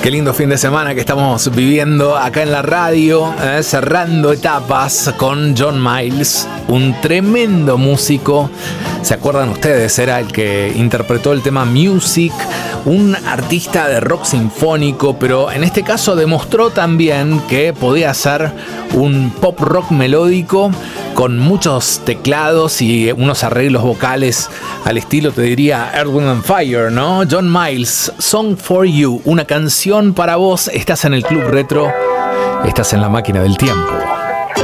Qué lindo fin de semana que estamos viviendo acá en la radio, cerrando etapas con John Miles, un tremendo músico. ¿Se acuerdan ustedes? Era el que interpretó el tema Music, un artista de rock sinfónico, pero en este caso demostró también que podía hacer un pop rock melódico con muchos teclados y unos arreglos vocales al estilo, te diría, Earth, Wind & Fire, ¿no? John Miles, Song for You, una canción para vos. Estás en el Club Retro, estás en la máquina del tiempo.